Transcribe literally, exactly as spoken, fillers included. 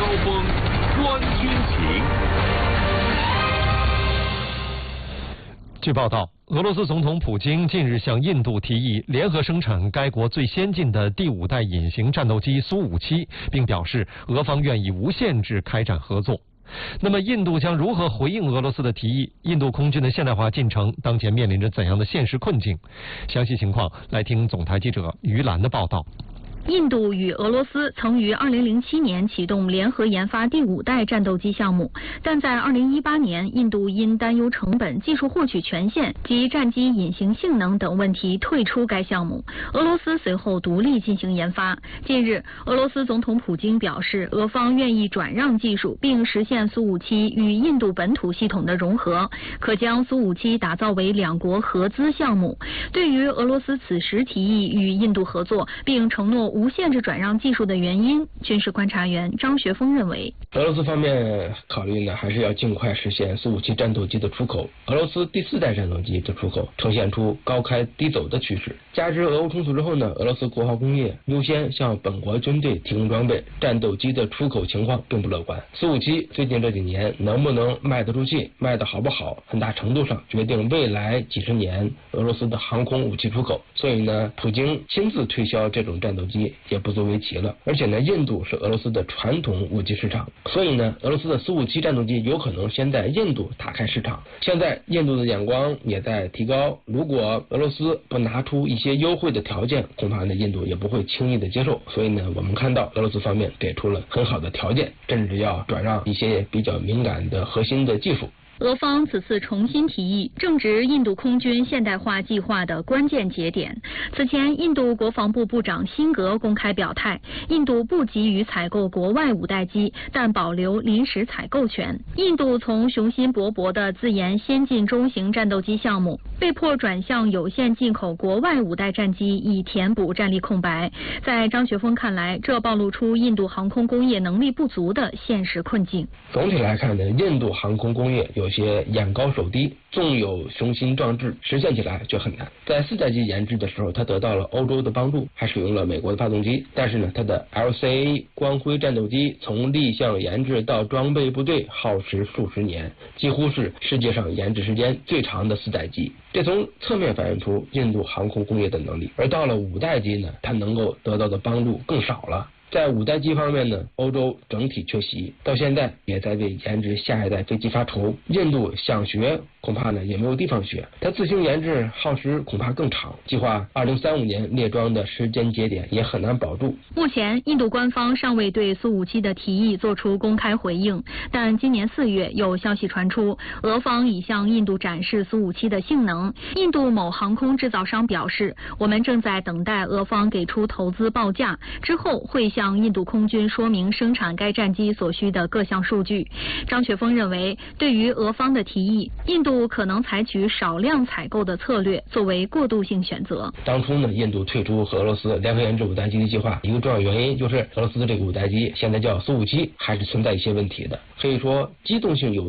锋，观军情。 据报道，俄罗斯总统普京近日向印度提议联合生产该国最先进的第五代隐形战斗机苏五七，并表示俄方愿意无限制开展合作。那么，印度将如何回应俄罗斯的提议？印度空军的现代化进程当前面临着怎样的现实困境？详细情况来听总台记者于兰的报道。 印度与俄罗斯曾于二零零七年启动联合研发第五代战斗机项目，但在二零一八年，印度因担忧成本、技术获取权限及战机隐形性能等问题退出该项目。俄罗斯随后独立进行研发。近日，俄罗斯总统普京表示，俄方愿意转让技术，并实现苏五七与印度本土系统的融合，可将苏五七打造为两国合资项目。对于俄罗斯此时提议与印度合作，并承诺无限制转让技术的原因，军事观察员张学峰认为， 俄罗斯方面考虑呢，还是要尽快实现苏五七战斗机的出口。俄罗斯第四代战斗机的出口呈现出高开低走的趋势。加之俄乌冲突之后呢，俄罗斯国防工业优先向本国军队提供装备，战斗机的出口情况并不乐观。苏五七最近这几年能不能卖得出去，卖得好不好，很大程度上决定未来几十年俄罗斯的航空武器出口。所以呢，普京亲自推销这种战斗机也不足为奇了。而且呢，印度是俄罗斯的传统武器市场，所以呢，俄罗斯的苏五七战斗机有可能先在印度打开市场。现在印度的眼光也在提高，如果俄罗斯不拿出一些优惠的条件，恐怕呢印度也不会轻易的接受。所以呢，我们看到俄罗斯方面给出了很好的条件，甚至要转让一些比较敏感的核心的技术。 俄方此次重新提议，正值印度空军现代化计划的关键节点。此前，印度国防部部长辛格公开表态，印度不急于采购国外五代机，但保留临时采购权。印度从雄心勃勃的自研先进中型战斗机项目，被迫转向有限进口国外五代战机，以填补战力空白。在张学峰看来，这暴露出印度航空工业能力不足的现实困境。 总体来看呢，印度航空工业有有些眼高手低，纵有雄心壮志，实现起来却很难。在四代机研制的时候，它得到了欧洲的帮助，还使用了美国的发动机。但是呢，它的 L C A 光辉战斗机从立项研制到装备部队耗时数十年，几乎是世界上研制时间最长的四代机。这从侧面反映出印度航空工业的能力。而到了五代机呢，它能够得到的帮助更少了。在五代机方面呢，欧洲整体缺席，到现在也在为研制下一代飞机发愁。印度想学，恐怕呢也没有地方学，它自行研制耗时恐怕更长，计划二零三五年列装的时间节点也很难保住。 目前，印度官方尚未对苏五七的提议做出公开回应，但今年四月有消息传出，俄方已向印度展示苏五七的性能。印度某航空制造商表示，我们正在等待俄方给出投资报价，之后会向印度空军说明生产该战机所需的各项数据。张学峰认为，对于俄方的提议，印度可能采取少量采购的策略作为过渡性选择。 当初呢，印度退出和俄罗斯联合研制五代机的计划，一个重要原因就是俄罗斯的这个五代机现在叫苏五七，还是存在一些问题的。可以说机动性有